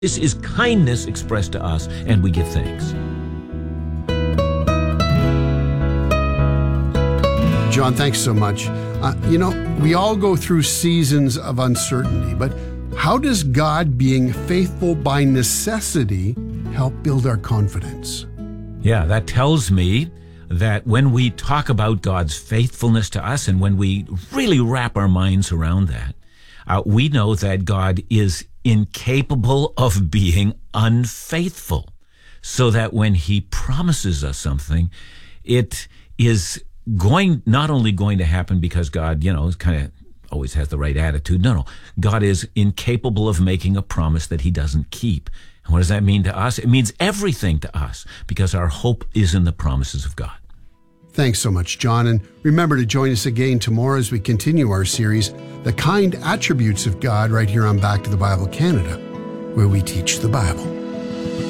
This is kindness expressed to us, and we give thanks. John, thanks so much. We all go through seasons of uncertainty, but how does God being faithful by necessity help build our confidence? Yeah, that tells me that when we talk about God's faithfulness to us and when we really wrap our minds around that, we know that God is incapable of being unfaithful, so that when he promises us something, it is not only going to happen because God, kind of always has the right attitude. No. God is incapable of making a promise that he doesn't keep. And what does that mean to us? It means everything to us because our hope is in the promises of God. Thanks so much, John. And remember to join us again tomorrow as we continue our series, The Kind Attributes of God, right here on Back to the Bible Canada, where we teach the Bible.